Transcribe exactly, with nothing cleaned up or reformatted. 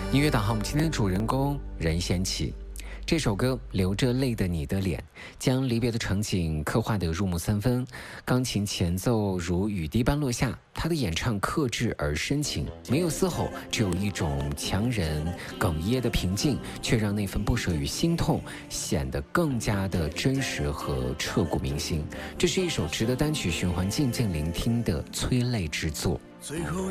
音乐导航，我们今天的主人公任贤齐。这首歌《流着泪的你的脸》将离别的场景刻画得入木三分，钢琴前奏如雨滴般落下，他的演唱克制而深情，没有嘶吼，只有一种强忍哽咽的平静，却让那份不舍与心痛显得更加的真实和彻骨铭心。这是一首值得单曲循环静静聆听的催泪之作。最后